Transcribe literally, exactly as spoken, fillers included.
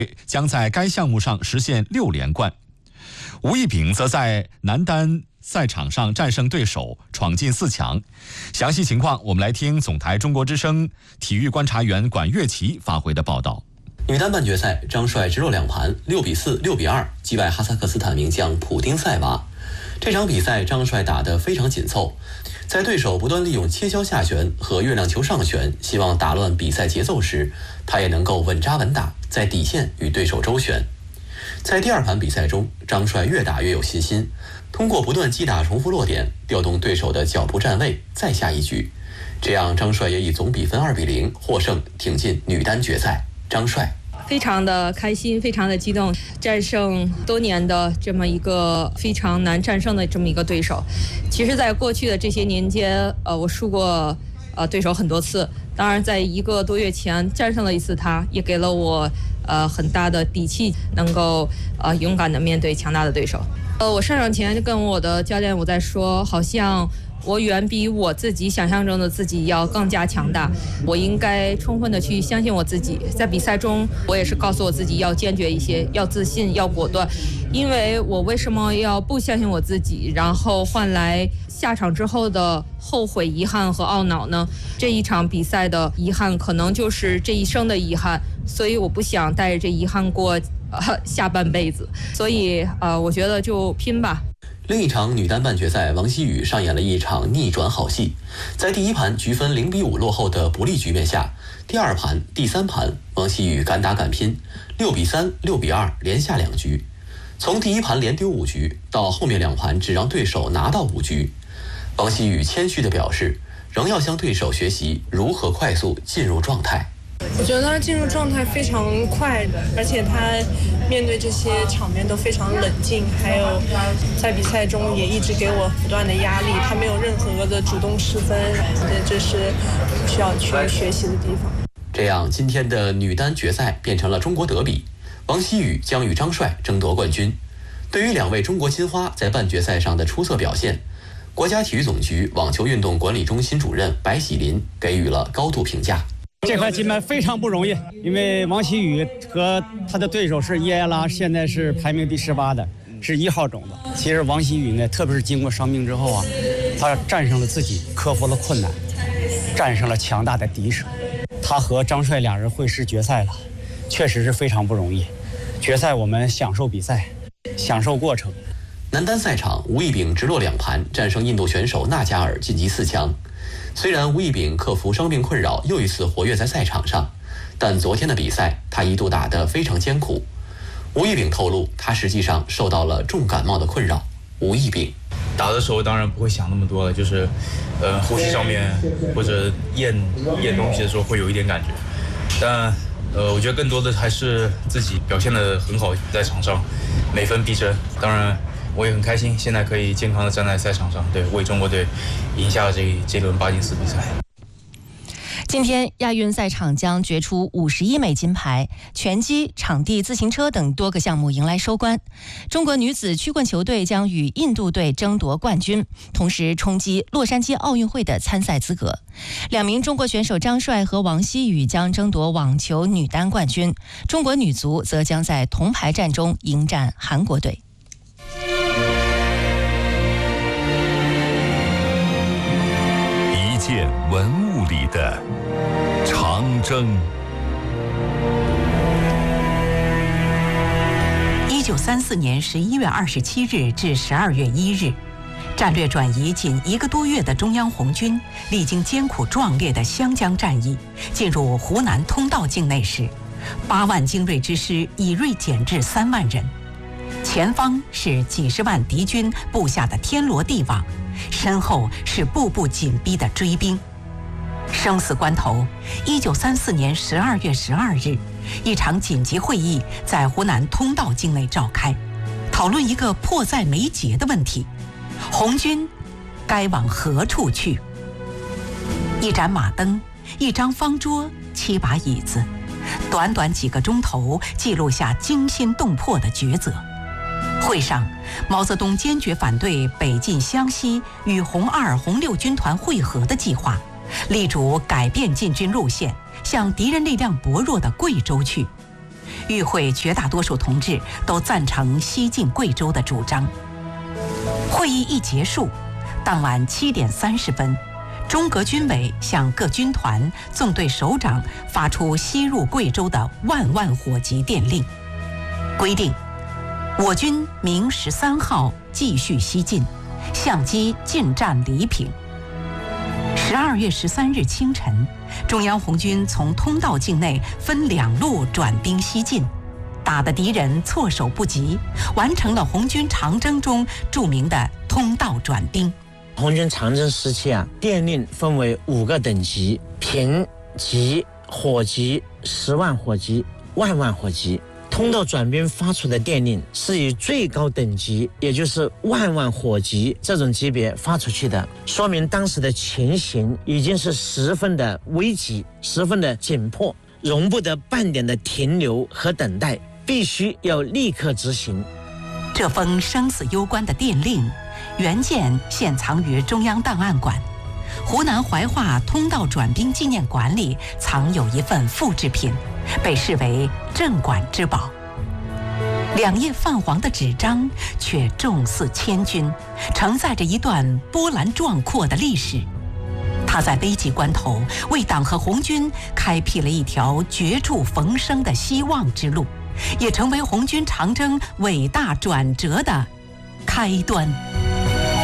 将在该项目上实现六连冠。吴亦丙则在男单赛场上战胜对手，闯进四强。详细情况，我们来听总台中国之声体育观察员管乐琪发回的报道。 女单半决赛，张帅直落两盘，六比四、六比二击败哈萨克斯坦名将普丁塞娃。这场比赛，张帅打得非常紧凑，在对手不断利用切削下旋和月亮球上旋，希望打乱比赛节奏时，他也能够稳扎稳打，在底线与对手周旋。在第二盘比赛中，张帅越打越有信心，通过不断击打重复落点，调动对手的脚步站位，再下一局。这样，张帅也以总比分二比零获胜，挺进女单决赛。张帅非常的开心，非常的激动，战胜多年的这么一个非常难战胜的这么一个对手。其实，在过去的这些年间，呃，我输过呃对手很多次。当然，在一个多月前战胜了一次他，也给了我呃很大的底气，能够呃勇敢的面对强大的对手。呃，我上场前就跟我的教练我在说，好像我远比我自己想象中的自己要更加强大，我应该充分的去相信我自己。在比赛中，我也是告诉我自己要坚决一些，要自信，要果断。因为我为什么要不相信我自己，然后换来下场之后的后悔、遗憾和懊恼呢？这一场比赛的遗憾，可能就是这一生的遗憾，所以我不想带着这遗憾过呃下半辈子。所以呃，我觉得就拼吧。 另一场女单半决赛，王希雨上演了一场逆转好戏。在第一盘局分零比五落后的不利局面下，第二盘、第三盘，王希雨敢打敢拼，六比三、六比二连下两局。从第一盘连丢五局，到后面两盘只让对手拿到五局，王希雨谦虚地表示，仍要向对手学习如何快速进入状态。 我觉得他进入状态非常快，而且他面对这些场面都非常冷静，还有在比赛中也一直给我不断的压力，他没有任何的主动失分，这是需要去学习的地方。 这样，今天的女单决赛变成了中国德比，王希雨将与张帅争夺冠军。对于两位中国金花在半决赛上的出色表现，国家体育总局网球运动管理中心主任白喜林给予了高度评价。 这块金牌非常不容易，因为王希雨和他的对手是叶艾拉，现在是排名第十八的，是一号种子。其实王希雨呢，特别是经过伤病之后啊，他战胜了自己，克服了困难，战胜了强大的敌手。他和张帅两人会师决赛了，确实是非常不容易。决赛我们享受比赛，享受过程。 男单赛场，吴亦丙直落两盘战胜印度选手纳加尔，晋级四强。虽然吴亦丙克服伤病困扰，又一次活跃在赛场上，但昨天的比赛他一度打得非常艰苦。吴亦丙透露，他实际上受到了重感冒的困扰。吴亦丙打的时候当然不会想那么多了，就是呃呼吸上面或者咽咽东西的时候会有一点感觉，但呃我觉得更多的还是自己表现得很好，在场上每分必争。当然我也很开心，现在可以健康的站在赛场上，对，为中国队赢下这这轮八进四比赛。 今天亚运赛场将决出五十一枚金牌，拳击、场地自行车等多个项目迎来收官。中国女子曲棍球队将与印度队争夺冠军，同时冲击洛杉矶奥运会的参赛资格。两名中国选手张帅和王希雨将争夺网球女单冠军，中国女足则将在铜牌战中迎战韩国队。 一件文物里的长征。 一九三四年十一月二十七日至十二月一日，战略转移仅一个多月的中央红军，历经艰苦壮烈的湘江战役，进入湖南通道境内时，八万精锐之师以锐减至三万人，前方是几十万敌军布下的天罗地网，身后是步步紧逼的追兵。生死关头，一九三四年十二月十二日，一场紧急会议在湖南通道境内召开，讨论一个迫在眉睫的问题：红军该往何处去？一盏马灯，一张方桌，七把椅子，短短几个钟头，记录下惊心动魄的抉择。会上，毛泽东坚决反对北进湘西与红二、红六军团会合的计划，力主改变进军路线，向敌人力量薄弱的贵州去。 与会绝大多数同志都赞成西进贵州的主张。会议一结束，当晚七点三十分，中革军委向各军团、纵队首长发出西入贵州的万万火急电令，规定我军明十三号继续西进，相机进占黎平。十二月十三日清晨，中央红军从通道境内分两路转兵西进，打得敌人措手不及，完成了红军长征中著名的通道转兵。 红军长征时期啊，电令分为五个等级：平级、火级、十万火级、万万火级。通道转兵发出的电令是以最高等级，也就是万万火急这种级别发出去的，说明当时的情形已经是十分的危急，十分的紧迫，容不得半点的停留和等待，必须要立刻执行。 这封生死攸关的电令原件现藏于中央档案馆，湖南怀化通道转兵纪念馆里藏有一份复制品，被视为镇馆之宝。两页泛黄的纸张却重似千钧，承载着一段波澜壮阔的历史。它在危急关头为党和红军开辟了一条绝处逢生的希望之路，也成为红军长征伟大转折的开端。